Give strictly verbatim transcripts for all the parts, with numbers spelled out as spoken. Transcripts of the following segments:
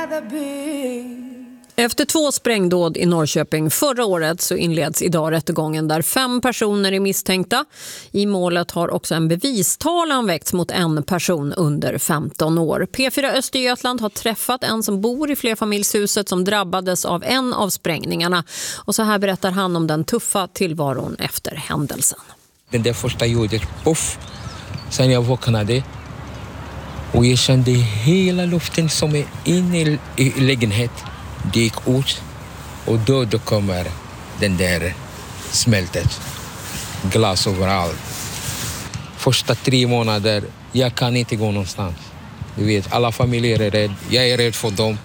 Efter två sprängdåd i Norrköping förra året så inleds idag rättegången där fem personer är misstänkta. I målet har också en bevistalan väckts mot en person under femton år. P fyra Östergötland har träffat en som bor i flerfamiljshuset som drabbades av en av sprängningarna. Och så här berättar han om den tuffa tillvaron efter händelsen. Den där första ljudet, puff, sen jag vaknade och jag kände hela luften som är inne i lägenhet. Det gick ut och då, då kommer den där smältet. Glas överallt. Första tre månader, jag kan inte gå någonstans. Du vet, alla familjer är rädda. Jag är rädd för dem.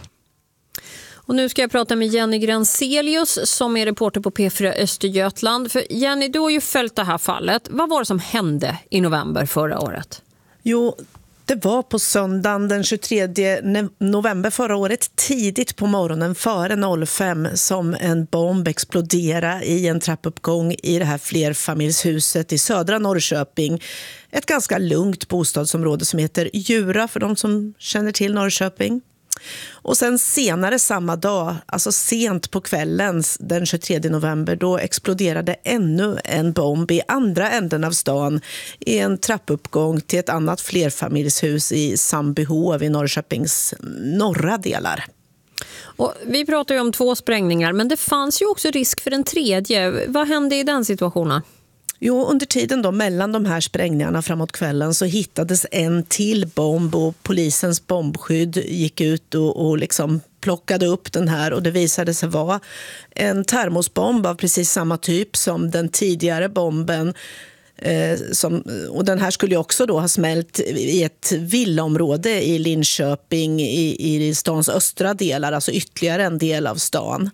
Och nu ska jag prata med Jenny Granzelius som är reporter på P fyra Östergötland. För Jenny, du har ju följt det här fallet. Vad var det som hände i november förra året? Jo, det var på söndagen den tjugotredje november förra året, tidigt på morgonen före fem som en bomb exploderade i en trappuppgång i det här flerfamiljshuset i södra Norrköping. Ett ganska lugnt bostadsområde som heter Djura för de som känner till Norrköping. Och sen senare samma dag, alltså sent på kvällen den tjugotredje november, då exploderade ännu en bomb i andra änden av stan i en trappuppgång till ett annat flerfamiljshus i Sandbyhov i Norrköpings norra delar. Och vi pratar ju om två sprängningar, men det fanns ju också risk för en tredje. Vad hände i den situationen? Jo, under tiden då mellan de här sprängningarna framåt kvällen så hittades en till bomb och polisens bombskydd gick ut och, och liksom plockade upp den här och det visade sig vara en termosbomb av precis samma typ som den tidigare bomben. Eh, som, och den här skulle ju också då ha smält i ett villaområde i Linköping i, i stans östra delar, alltså ytterligare en del av stan.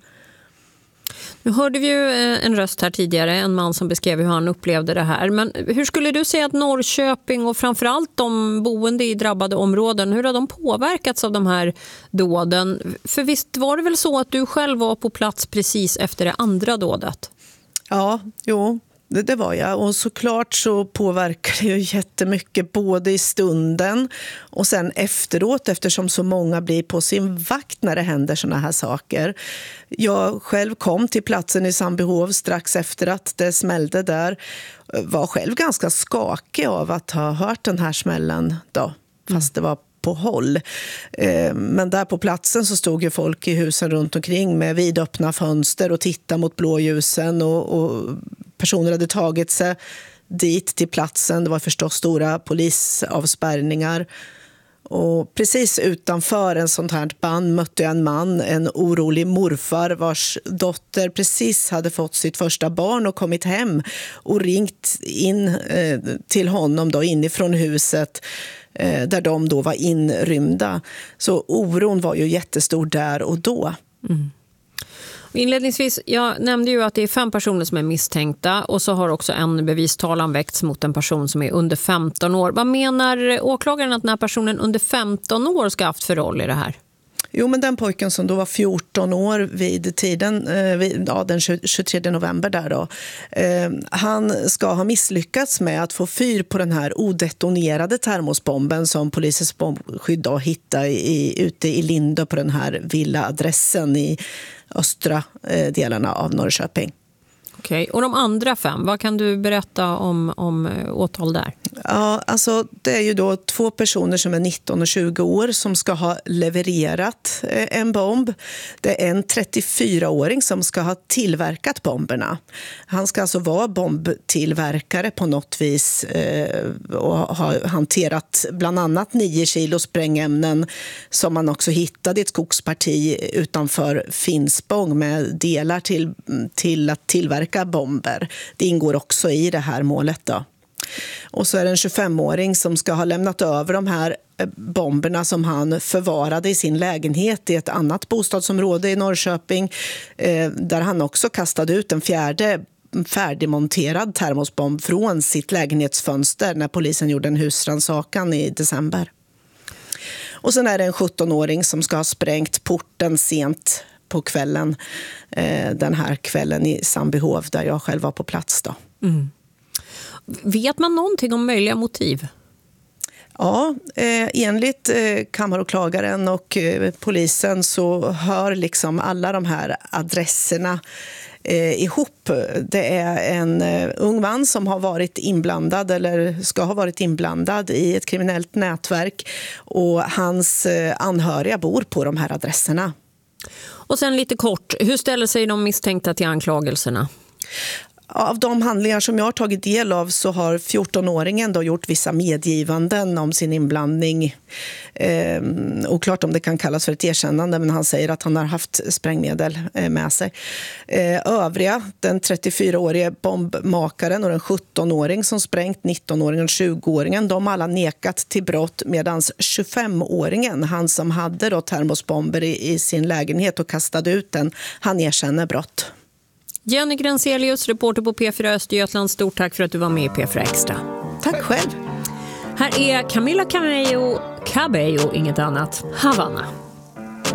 Nu hörde vi ju en röst här tidigare, en man som beskrev hur han upplevde det här. Men hur skulle du säga att Norrköping och framförallt de boende i drabbade områden, hur har de påverkats av de här dåden? För visst var det väl så att du själv var på plats precis efter det andra dådet? Ja, jo. Det, det var jag. Och såklart så påverkar det ju jättemycket både i stunden och sen efteråt eftersom så många blir på sin vakt när det händer såna här saker. Jag själv kom till platsen i Sandbyhov strax efter att det smällde där. Var själv ganska skakig av att ha hört den här smällen då, fast det var på håll. Men där på platsen så stod ju folk i husen runt omkring med vidöppna fönster och tittade mot blåljusen och, och personer hade tagit sig dit till platsen. Det var förstås stora polisavspärrningar. Och precis utanför en sånt här band mötte jag en man, en orolig morfar vars dotter precis hade fått sitt första barn och kommit hem och ringt in eh, till honom då inifrån huset eh, där de då var inrymda. Så oron var ju jättestor där och då. Mm. Inledningsvis, jag nämnde ju att det är fem personer som är misstänkta och så har också en bevistalan väckts mot en person som är under femton år. Vad menar åklagaren att den här personen under femton år ska ha haft för roll i det här? Jo, men den pojken som då var fjorton år vid tiden, eh, vid, ja, den tjugotredje november där då, eh, han ska ha misslyckats med att få fyr på den här odetonerade termosbomben som polisens bombskydd då hittade i, ute i Lindö på den här villaadressen i östra eh, delarna av Norrköping. Okej, och de andra fem, vad kan du berätta om, om åtal där? Ja, alltså det är ju då två personer som är nitton och tjugo år som ska ha levererat en bomb. Det är en trettiofyraåring som ska ha tillverkat bomberna. Han ska alltså vara bombtillverkare på något vis eh, och ha hanterat bland annat nio kilo sprängämnen som man också hittade i ett skogsparti utanför Finspång med delar till, till att tillverka bomber. Det ingår också i det här målet då. Och så är det en tjugofemåring som ska ha lämnat över de här bomberna som han förvarade i sin lägenhet i ett annat bostadsområde i Norrköping eh, där han också kastade ut en fjärde färdigmonterad termosbomb från sitt lägenhetsfönster när polisen gjorde en husrannsakan i december. Och sen är det en sjuttonåring som ska ha sprängt porten sent på kvällen, eh, den här kvällen i Sandbyhov där jag själv var på plats då. Mm. Vet man någonting om möjliga motiv? Ja, eh, enligt eh, kammaråklagaren och eh, polisen så hör liksom alla de här adresserna eh, ihop. Det är en eh, ung man som har varit inblandad eller ska ha varit inblandad i ett kriminellt nätverk och hans eh, anhöriga bor på de här adresserna. Och sen lite kort, hur ställer sig de misstänkta till anklagelserna? Av de handlingar som jag har tagit del av så har fjortonåringen då gjort vissa medgivanden om sin inblandning. Eh, oklart om det kan kallas för ett erkännande, men han säger att han har haft sprängmedel eh, med sig. Eh, övriga, den trettiofyraårige bombmakaren och den sjuttonåring som sprängt, nittonåringen och tjugoåringen, de har alla nekat till brott, medan tjugofemåringen, han som hade då termosbomber i, i sin lägenhet och kastade ut den, han erkänner brott. Jenny Grenselius, reporter på P fyra Östergötland. Stort tack för att du var med i P fyra Extra. Tack själv. Här är Camila Cabello, Cabello, inget annat, Havana.